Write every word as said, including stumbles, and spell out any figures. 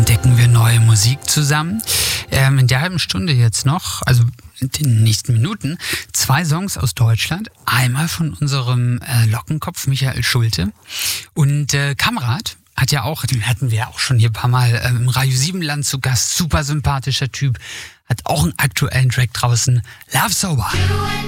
entdecken wir neue Musik zusammen. Ähm, in der halben Stunde jetzt noch, also in den nächsten Minuten, zwei Songs aus Deutschland. Einmal von unserem äh, Lockenkopf Michael Schulte und äh, Kamrat. Hat ja auch, den hatten wir auch schon hier ein paar Mal äh, im Radio sieben Land zu Gast. Super sympathischer Typ. Hat auch einen aktuellen Track draußen. Love Sober.